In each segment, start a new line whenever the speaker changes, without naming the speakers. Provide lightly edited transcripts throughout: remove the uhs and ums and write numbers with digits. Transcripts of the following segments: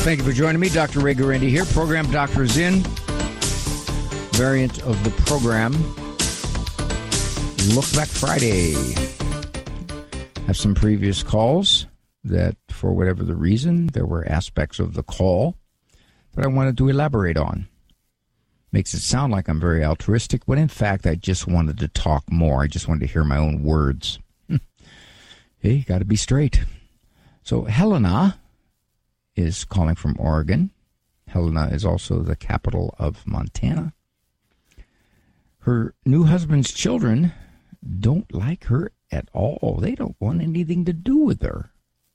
Thank you for joining me. Dr. Ray Guarendi here. Program Doctor is in. Variant of the program. Look Back Friday. Have some previous calls that, for whatever the reason, there were aspects of the call that I wanted to elaborate on. Makes it sound like I'm very altruistic, but in fact, I just wanted to talk more. I just wanted to hear my own words. Hey, got to be straight. So Helena is calling from Oregon. Helena is also the capital of Montana. Her new husband's children don't like her at all. They don't want anything to do with her.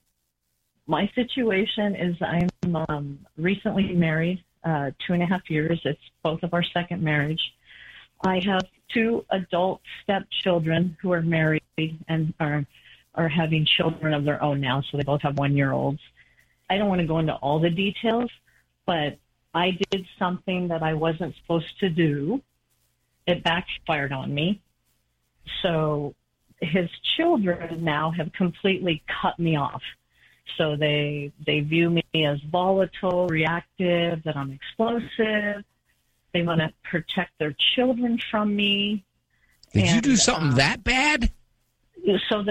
My situation is I'm recently married, 2.5 years. It's both of our second marriage. I have 2 adult stepchildren who are married and are having children of their own now, so they both have 1-year-olds. I don't want to go into all the details, but I did something that I wasn't supposed to do. It backfired on me. So his children now have completely cut me off. So they view me as volatile, reactive, that I'm explosive. They want to protect their children from me.
Did you do something that bad?
So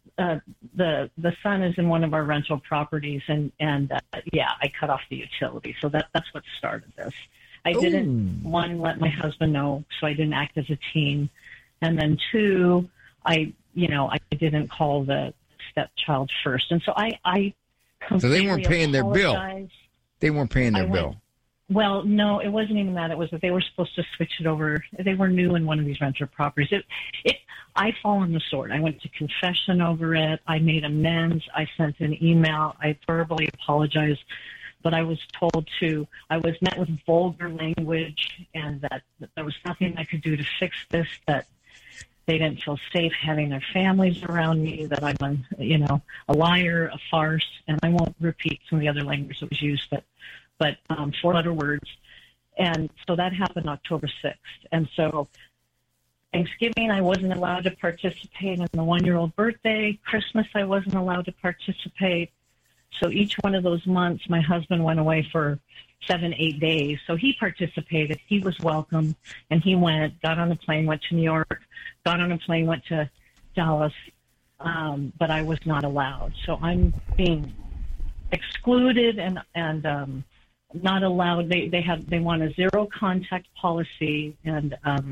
the son is in one of our rental properties, and I cut off the utility. So that's what started this. I didn't, 1, let my husband know, so I didn't act as a team. And then 2, I didn't call the stepchild first. And so I completely
So they weren't paying their bill. They weren't paying their bill.
Well, no, it wasn't even that. It was that they were supposed to switch it over. They were new in one of these rental properties. I fall on the sword. I went to confession over it. I made amends. I sent an email. I verbally apologized. But I was I was met with vulgar language, and that there was nothing I could do to fix this, that they didn't feel safe having their families around me, that I'm a liar, a farce, and I won't repeat some of the other language that was used, but 4-letter words. And so that happened October 6th. And so Thanksgiving, I wasn't allowed to participate in the 1-year-old birthday. Christmas, I wasn't allowed to participate. So each one of those months, my husband went away for 7-8 days. So he participated. He was welcome. And he went, got on a plane, went to New York, got on a plane, went to Dallas. But I was not allowed. So I'm being excluded and not allowed. They want a zero contact policy, and I'm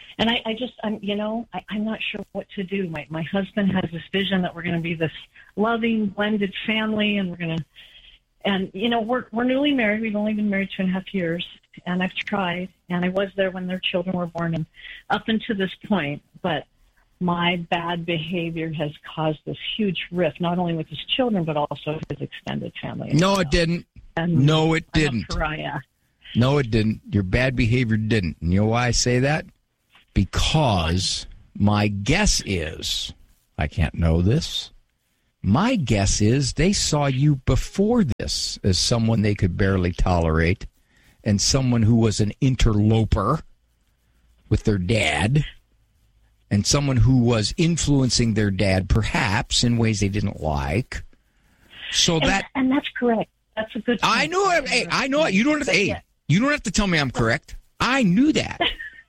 not sure what to do. My husband has this vision that we're going to be this loving blended family, and we're newly married. We've only been married 2.5 years, and I've tried, and I was there when their children were born, and up until this point, but my bad behavior has caused this huge rift, not only with his children, but also his extended family.
No, it didn't. No, it didn't.
I'm a pariah.
No, it didn't. Your bad behavior didn't. And you know why I say that? Because my guess is, I can't know this, my guess is they saw you before this as someone they could barely tolerate and someone who was an interloper with their dad and someone who was influencing their dad perhaps in ways they didn't like. And
that's correct. That's a good point.
I know it. Hey, I know it. You don't have to tell me I'm correct. I knew that.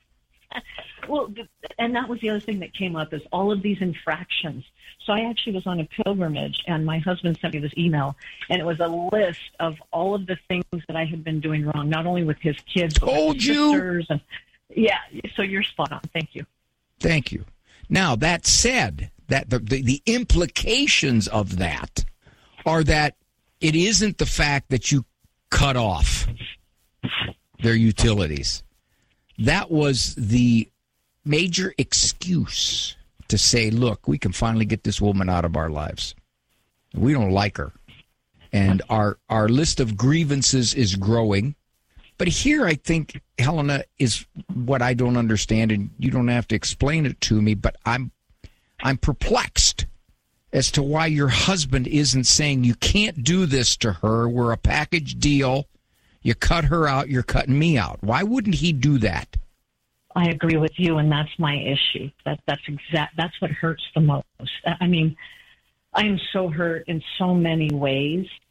Well, and that was the other thing that came up is all of these infractions. So I actually was on a pilgrimage, and my husband sent me this email, and it was a list of all of the things that I had been doing wrong, not only with his kids, but with his sisters. And, yeah, so you're spot on. Thank you.
Thank you. Now, that said, that the implications of that are that it isn't the fact that you cut off their utilities. That was the major excuse to say, look, we can finally get this woman out of our lives. We don't like her. And our list of grievances is growing. But here I think, Helena, is what I don't understand, and you don't have to explain it to me, but I'm perplexed as to why your husband isn't saying you can't do this to her. We're a package deal. You cut her out, you're cutting me out. Why wouldn't he do that?
I agree with you, and that's my issue. That's what hurts the most. I mean, I am so hurt in so many ways,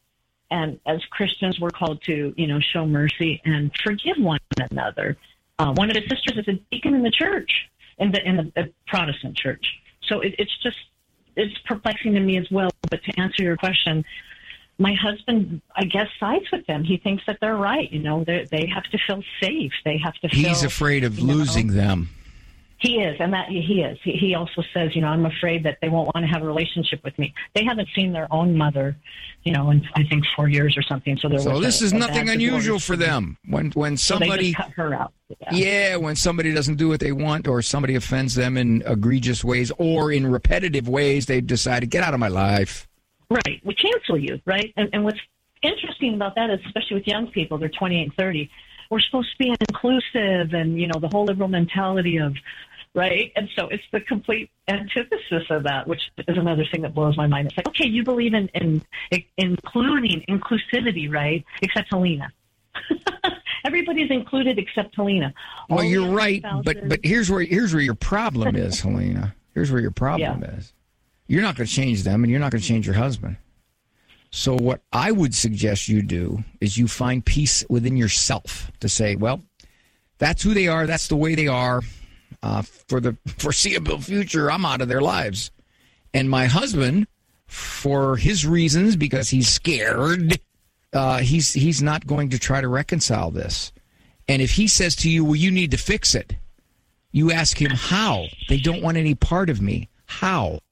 And as Christians, we're called to, show mercy and forgive one another. One of his sisters is a deacon in the church, in the Protestant church. So it's perplexing to me as well. But to answer your question, my husband, I guess, sides with them. He thinks that they're right. They have to feel safe. They have to feel.
He's afraid of losing them.
He is, and that he is. He also says, I'm afraid that they won't want to have a relationship with me. They haven't seen their own mother, in I think 4 years or something. So
this is nothing unusual for them. When somebody,
so they just cut her out.
Yeah, when somebody doesn't do what they want, or somebody offends them in egregious ways or in repetitive ways, they decide to get out of my life.
Right, we cancel you, right? And what's interesting about that is, especially with young people, they're 28 and 30. We're supposed to be inclusive, and the whole liberal mentality of. Right? And so it's the complete antithesis of that, which is another thing that blows my mind. It's like, okay, you believe in inclusivity, right? Except Helena. Everybody's included except Helena.
Well, you're right, but here's where your problem is, Helena. Here's where your problem is. You're not going to change them, and you're not going to change your husband. So what I would suggest you do is you find peace within yourself to say, well, that's who they are. That's the way they are. For the foreseeable future, I'm out of their lives. And my husband, for his reasons, because he's scared, he's not going to try to reconcile this. And if he says to you, well, you need to fix it, you ask him how. They don't want any part of me. How?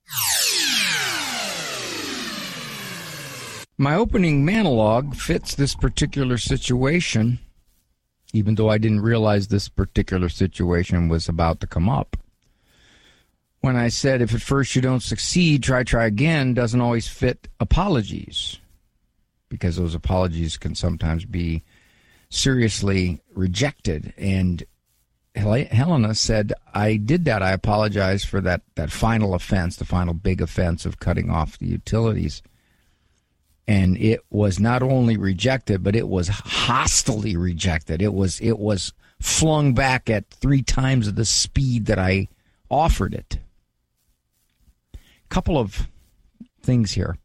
My opening monologue fits this particular situation, even though I didn't realize this particular situation was about to come up. When I said, if at first you don't succeed, try again, doesn't always fit apologies, because those apologies can sometimes be seriously rejected. And Helena said, I did that. I apologized for that final offense, the final big offense of cutting off the utilities. And it was not only rejected, but it was hostilely rejected. It was flung back at 3 times the speed that I offered it. Couple of things here.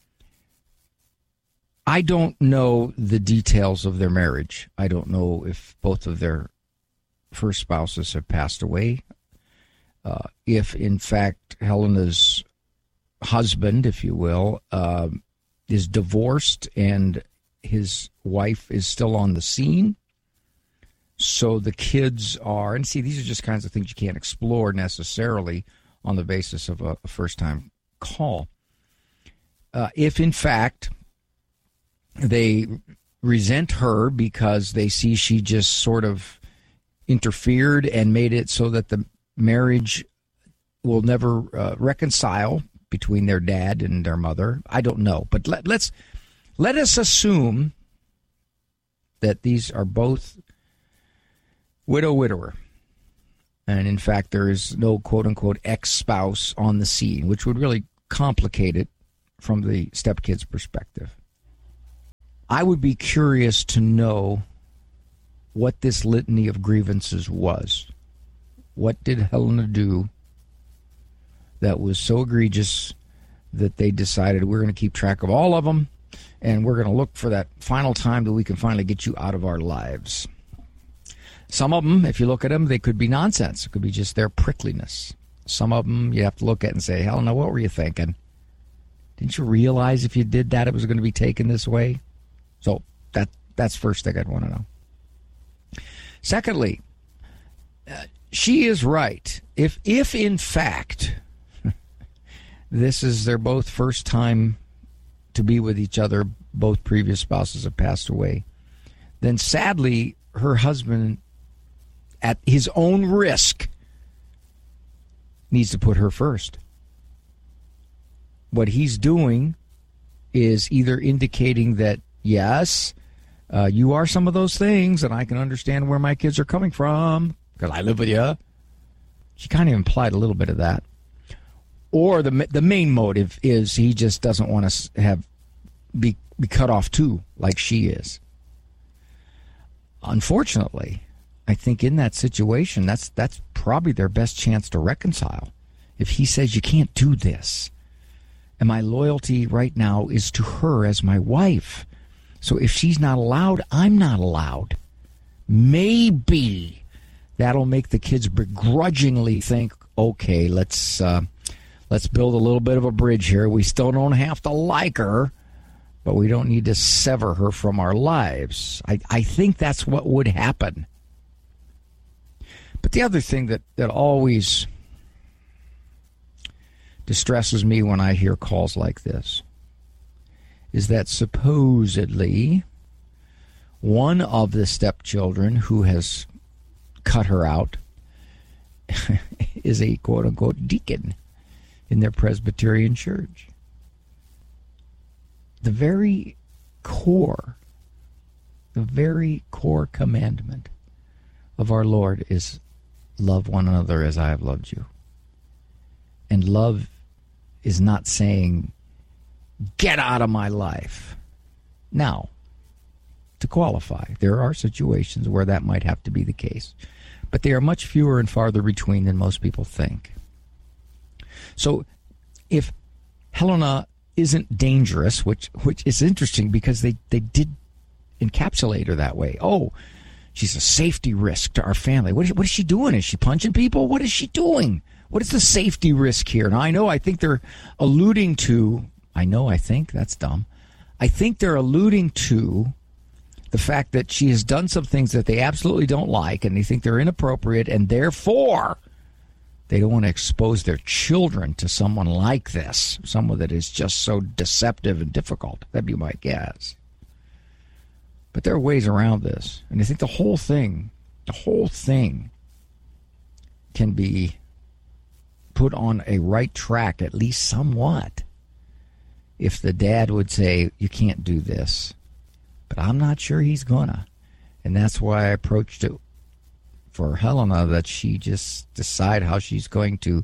I don't know the details of their marriage. I don't know if both of their first spouses have passed away. If, in fact, Helena's husband, if you will, is divorced and his wife is still on the scene. So the kids are, and see, these are just kinds of things you can't explore necessarily on the basis of a first-time call. If, in fact, they resent her because they see she just sort of interfered and made it so that the marriage will never reconcile between their dad and their mother, I don't know. But let us assume that these are both widower. And in fact, there is no quote-unquote ex-spouse on the scene, which would really complicate it from the stepkid's perspective. I would be curious to know what this litany of grievances was. What did Helena do that was so egregious that they decided we're going to keep track of all of them, and we're going to look for that final time that we can finally get you out of our lives? Some of them, if you look at them, they could be nonsense. It could be just their prickliness. Some of them you have to look at and say, Helena, what were you thinking? Didn't you realize if you did that it was going to be taken this way? So that's first thing I'd want to know. Secondly, she is right. If in fact this is their both first time to be with each other, both previous spouses have passed away, then sadly her husband, at his own risk, needs to put her first. What he's doing is either indicating that, yes, you are some of those things, and I can understand where my kids are coming from because I live with you. She kind of implied a little bit of that. Or the main motive is he just doesn't want to be cut off too, like she is. Unfortunately, I think in that situation, that's probably their best chance to reconcile. If he says, you can't do this, and my loyalty right now is to her as my wife, So if she's not allowed, I'm not allowed. Maybe that'll make the kids begrudgingly think, okay, let's build a little bit of a bridge here. We still don't have to like her, but we don't need to sever her from our lives. I think that's what would happen. But the other thing that always distresses me when I hear calls like this is that supposedly one of the stepchildren who has cut her out is a quote-unquote deacon in their Presbyterian church. The very core commandment of our Lord is love one another as I have loved you. And love is not saying, get out of my life. Now, to qualify, there are situations where that might have to be the case, but they are much fewer and farther between than most people think. So if Helena isn't dangerous, which is interesting because they did encapsulate her that way. Oh, she's a safety risk to our family. What is she doing? Is she punching people? What is she doing? What is the safety risk here? Now, I think they're alluding to, that's dumb. I think they're alluding to the fact that she has done some things that they absolutely don't like, and they think they're inappropriate, and therefore they don't want to expose their children to someone like this, someone that is just so deceptive and difficult. That'd be my guess. But there are ways around this, and I think the whole thing can be put on a right track, at least somewhat, if the dad would say, you can't do this. But I'm not sure he's gonna. And that's why I approached it for Helena, that she just decide how she's going to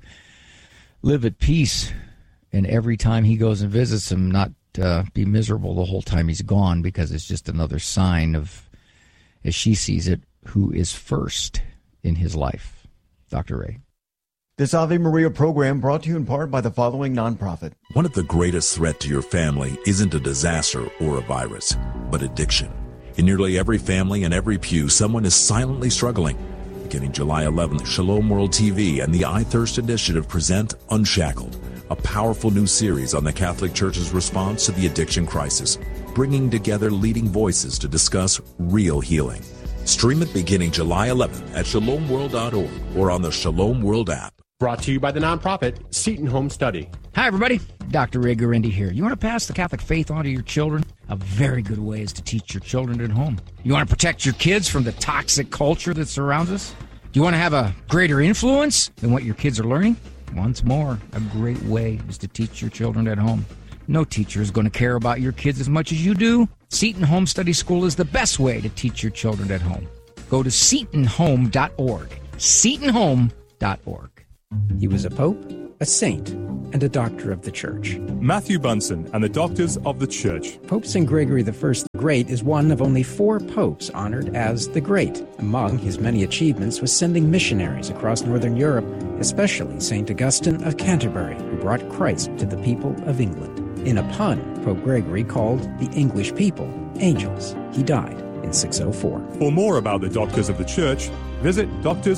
live at peace, and every time he goes and visits him, not be miserable the whole time he's gone, because it's just another sign of, as she sees it, who is first in his life. Dr. Ray.
This Ave Maria program brought to you in part by the following nonprofit.
One of the greatest threats to your family isn't a disaster or a virus, but addiction. In nearly every family and every pew, someone is silently struggling. Beginning July 11th, Shalom World TV and the I Thirst Initiative present Unshackled, a powerful new series on the Catholic Church's response to the addiction crisis, bringing together leading voices to discuss real healing. Stream it beginning July 11th at shalomworld.org or on the Shalom World app.
Brought to you by the nonprofit Seton Home Study.
Hi, everybody. Dr. Ray Guarendi here. You want to pass the Catholic faith on to your children? A very good way is to teach your children at home. You want to protect your kids from the toxic culture that surrounds us? Do you want to have a greater influence than what your kids are learning? Once more, a great way is to teach your children at home. No teacher is going to care about your kids as much as you do. Seton Home Study School is the best way to teach your children at home. Go to setonhome.org. setonhome.org.
He was a pope, a saint, and a doctor of the Church.
Matthew Bunson and the Doctors of the Church.
Pope St. Gregory I the Great is one of only 4 popes honored as the Great. Among his many achievements was sending missionaries across Northern Europe, especially St. Augustine of Canterbury, who brought Christ to the people of England. In a pun, Pope Gregory called the English people angels. He died in 604.
For more about the Doctors of the Church, visit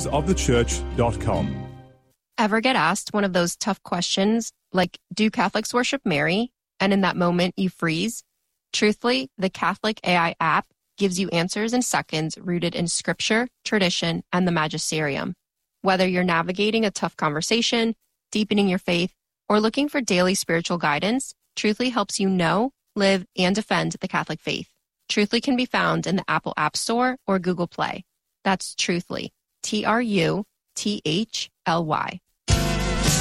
doctorsofthechurch.com.
Ever get asked one of those tough questions like, do Catholics worship Mary? And in that moment you freeze? Truthfully, the Catholic AI app gives you answers in seconds rooted in scripture, tradition, and the magisterium. Whether you're navigating a tough conversation, deepening your faith, or looking for daily spiritual guidance, Truthfully helps you know, live, and defend the Catholic faith. Truthfully can be found in the Apple App Store or Google Play. That's Truthfully, Truthly.